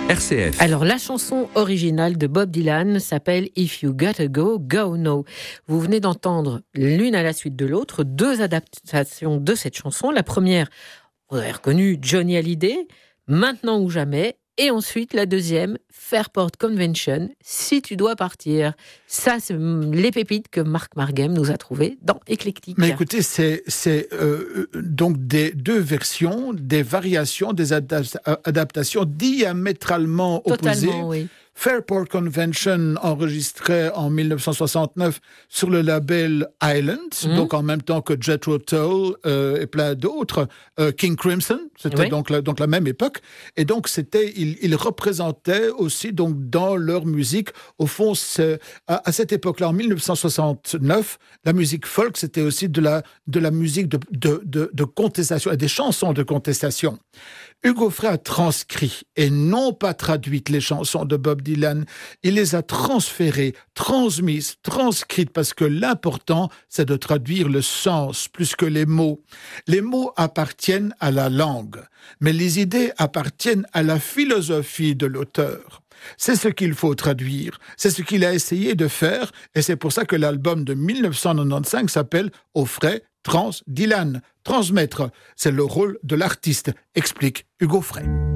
RCF. Alors, la chanson originale de Bob Dylan s'appelle « If You Gotta Go, Go Now ». Vous venez d'entendre l'une à la suite de l'autre 2 adaptations de cette chanson. La première, vous avez reconnu Johnny Hallyday, « Maintenant ou jamais ». Et ensuite, la deuxième, Fairport Convention, « Si tu dois partir ». Ça, c'est les pépites que Marc Marguem nous a trouvées dans Éclectique. Mais écoutez, c'est donc des 2 versions, des variations, des adaptations diamétralement opposées. Totalement, oui. Fairport Convention, enregistré en 1969 sur le label Island, donc en même temps que Jethro Tull et plein d'autres. King Crimson, c'était donc la même époque. Et donc, ils représentaient aussi donc, dans leur musique, au fond, à cette époque-là, en 1969, la musique folk, c'était aussi de la musique de contestation, et des chansons de contestation. Hugo Frey a transcrit et non pas traduit les chansons de Bob Dylan. Il les a transférées, transmises, transcrites, parce que l'important, c'est de traduire le sens plus que les mots. Les mots appartiennent à la langue, mais les idées appartiennent à la philosophie de l'auteur. C'est ce qu'il faut traduire, c'est ce qu'il a essayé de faire, et c'est pour ça que l'album de 1995 s'appelle « Au Frey Trans Dylan ». Transmettre, c'est le rôle de l'artiste, explique Hugo Frey.